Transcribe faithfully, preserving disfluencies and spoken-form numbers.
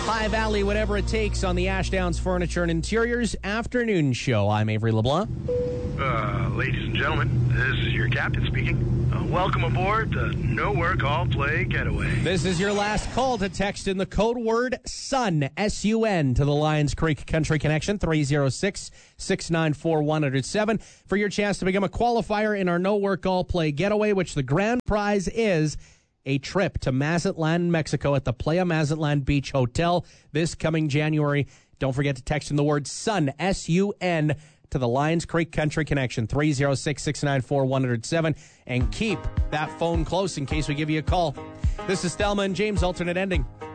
High Valley, whatever it takes on the Ashdowns Furniture and Interiors Afternoon Show. I'm Avery LeBlanc. Uh, ladies and gentlemen, this is your captain speaking. Uh, welcome aboard the No Work All Play Getaway. This is your last call to text in the code word SUN, S U N, to the Lions Creek Country Connection, three oh six, six nine four, one oh seven, for your chance to become a qualifier in our No Work All Play Getaway, which the grand prize is a trip to Mazatlan, Mexico at the Playa Mazatlan Beach Hotel this coming January. Don't forget to text in the word SUN, S U N, to the Lions Creek Country Connection, three oh six, six nine four, one oh seven, and keep that phone close in case we give you a call. This is Thelma and James, alternate ending.